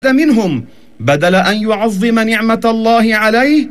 منهم بدل أن يعظم نعمة الله عليه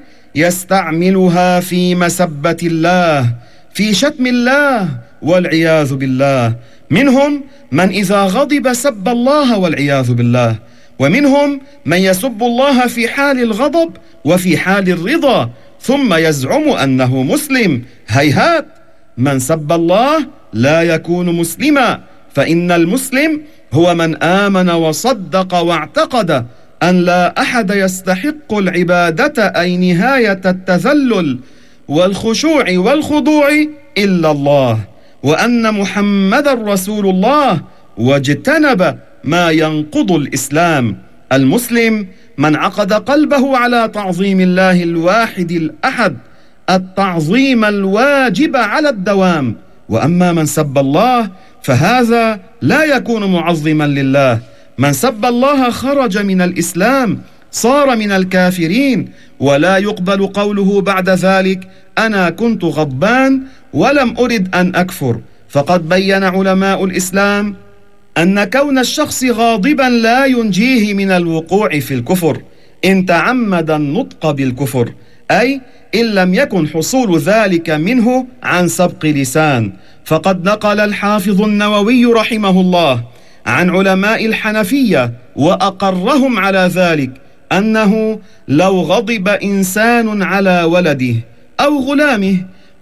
يستعملها في مسبة الله، في شتم الله والعياذ بالله. منهم من إذا غضب سب الله والعياذ بالله، ومنهم من يسب الله في حال الغضب وفي حال الرضا ثم يزعم أنه مسلم. هيهات، من سب الله لا يكون مسلما، فإن المسلم هو من آمن وصدق واعتقد أن لا أحد يستحق العبادة أي نهاية التذلل والخشوع والخضوع إلا الله، وأن محمدا رسول الله، واجتنب ما ينقض الإسلام. المسلم من عقد قلبه على تعظيم الله الواحد الأحد التعظيم الواجب على الدوام. وأما من سب الله فهذا لا يكون معظما لله. من سب الله خرج من الإسلام، صار من الكافرين، ولا يقبل قوله بعد ذلك أنا كنت غضبان ولم أرد أن أكفر. فقد بين علماء الإسلام أن كون الشخص غاضبا لا ينجيه من الوقوع في الكفر إن تعمد النطق بالكفر، أي إن لم يكن حصول ذلك منه عن سبق لسان. فقد نقل الحافظ النووي رحمه الله عن علماء الحنفية وأقرهم على ذلك أنه لو غضب إنسان على ولده أو غلامه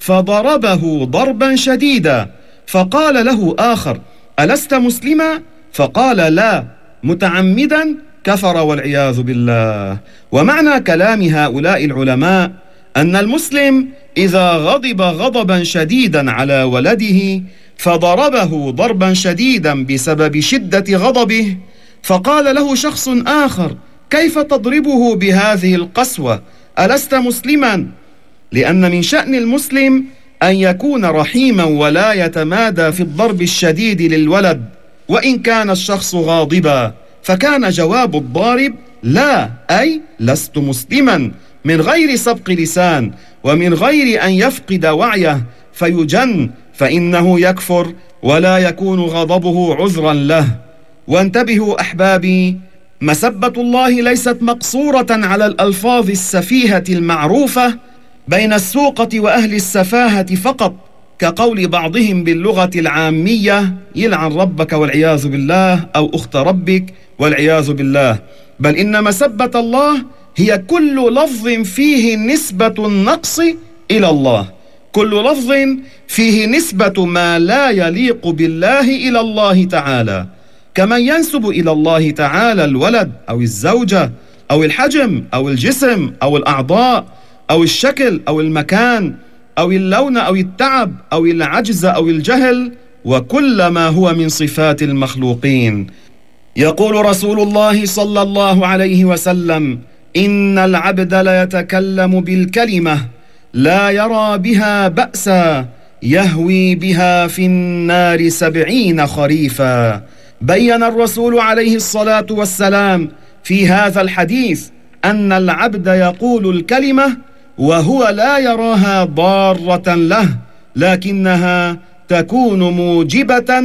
فضربه ضربا شديدا فقال له آخر ألست مسلما؟ فقال لا، متعمدا، كفر والعياذ بالله. ومعنى كلام هؤلاء العلماء أن المسلم إذا غضب غضبا شديدا على ولده فضربه ضربا شديدا بسبب شدة غضبه، فقال له شخص آخر كيف تضربه بهذه القسوة؟ ألست مسلما؟ لأن من شأن المسلم أن يكون رحيما ولا يتمادى في الضرب الشديد للولد وإن كان الشخص غاضبا. فكان جواب الضارب لا، أي لست مسلما، من غير سبق لسان ومن غير أن يفقد وعيه فيجن، فإنه يكفر ولا يكون غضبه عذرا له. وانتبهوا أحبابي، مسبة الله ليست مقصورة على الألفاظ السفيهة المعروفة بين السوقة وأهل السفاهة فقط، كقول بعضهم باللغة العامية يلعن ربك والعياذ بالله أو أخت ربك والعياذ بالله، بل إن مسبة الله هي كل لفظ فيه نسبة النقص إلى الله، كل لفظ فيه نسبة ما لا يليق بالله إلى الله تعالى، كمن ينسب إلى الله تعالى الولد أو الزوجة أو الحجم أو الجسم أو الأعضاء أو الشكل أو المكان أو اللون أو التعب أو العجز أو الجهل وكل ما هو من صفات المخلوقين. يقول رسول الله صلى الله عليه وسلم إن العبد ليتكلم بالكلمة لا يرى بها بأسا يهوي بها في النار 70 خريفا. بين الرسول عليه الصلاة والسلام في هذا الحديث أن العبد يقول الكلمة وهو لا يراها ضارة له، لكنها تكون موجبة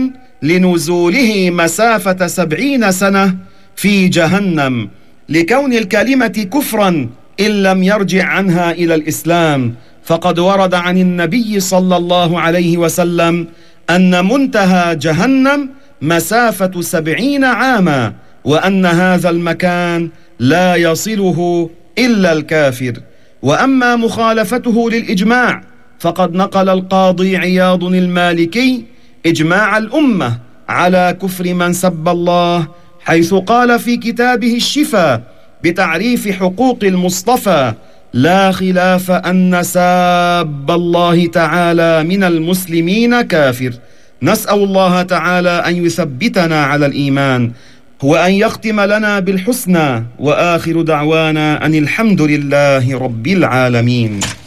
لنزوله مسافة 70 سنة في جهنم، لكون الكلمة كفرا إن لم يرجع عنها إلى الإسلام. فقد ورد عن النبي صلى الله عليه وسلم أن منتهى جهنم مسافة 70 عاما، وأن هذا المكان لا يصله إلا الكافر. وأما مخالفته للإجماع فقد نقل القاضي عياض المالكي إجماع الأمة على كفر من سب الله، حيث قال في كتابه الشفاء بتعريف حقوق المصطفى لا خلاف أن ساب الله تعالى من المسلمين كافر. نسأل الله تعالى أن يثبتنا على الإيمان وأن يختم لنا بالحسنى، وآخر دعوانا أن الحمد لله رب العالمين.